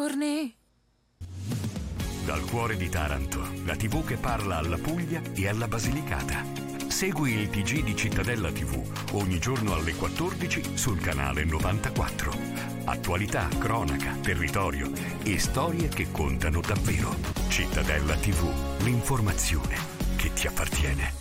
giorni. Dal cuore di Taranto, la TV che parla alla Puglia e alla Basilicata. Segui il TG di Cittadella TV ogni giorno alle 14 sul canale 94. Attualità, cronaca, territorio e storie che contano davvero. Cittadella TV, l'informazione che ti appartiene.